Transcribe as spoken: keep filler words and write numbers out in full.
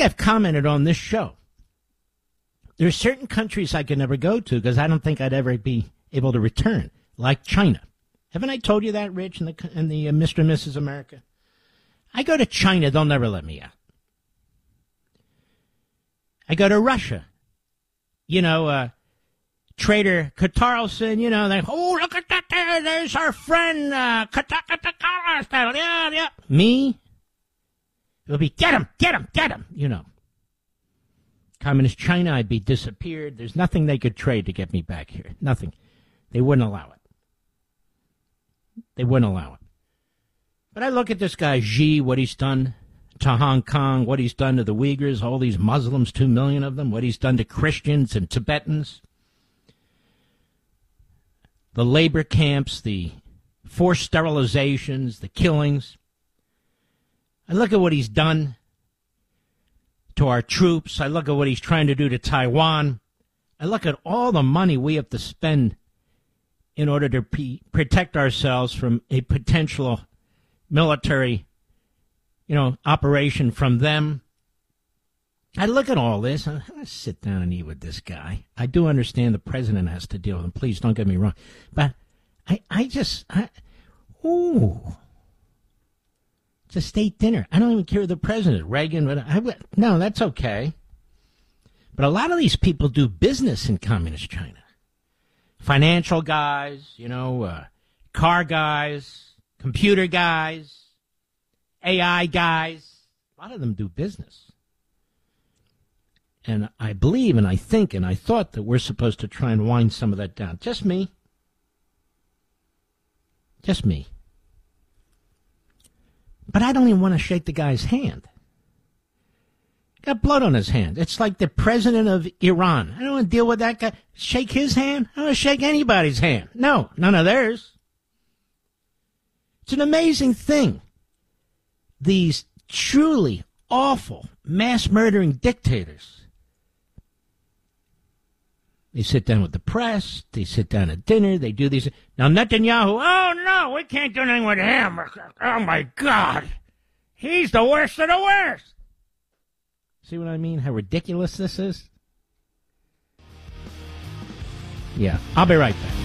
I've commented on this show. There are certain countries I could never go to because I don't think I'd ever be able to return, like China. Haven't I told you that, Rich, and the, and the uh, Mister and Missus America? I go to China, they'll never let me out. I go to Russia. You know, uh, Trader Katarlson, you know, they, oh, look at that there, there's our friend, uh, Katarlson, yeah, yeah. Me? It'll be, get him, get him, get him, you know. Communist China, I'd be disappeared. There's nothing they could trade to get me back here. Nothing. They wouldn't allow it. They wouldn't allow it. But I look at this guy, Xi, what he's done to Hong Kong, what he's done to the Uyghurs, all these Muslims, two million of them, what he's done to Christians and Tibetans, the labor camps, the forced sterilizations, the killings. I look at what he's done to our troops. I look at what he's trying to do to Taiwan. I look at all the money we have to spend in order to pre- protect ourselves from a potential military, you know, operation from them. I look at all this. I'm going to sit down and eat with this guy. I do understand the president has to deal with him. Please don't get me wrong. But I, I just, I, ooh. It's a state dinner. I don't even care the president, Reagan. But I, no, that's okay. But a lot of these people do business in communist China. Financial guys, you know, uh, car guys, computer guys, A I guys. A lot of them do business. And I believe and I think and I thought that we're supposed to try and wind some of that down. Just me. Just me. But I don't even want to shake the guy's hand. Got blood on his hand. It's like the president of Iran. I don't want to deal with that guy. Shake his hand? I don't want to shake anybody's hand. No, none of theirs. It's an amazing thing. These truly awful mass-murdering dictators. They sit down with the press. They sit down at dinner. They do these. Now, Netanyahu, oh, no, we can't do anything with him. Oh, my God. He's the worst of the worst. See what I mean? How ridiculous this is? Yeah, I'll be right back.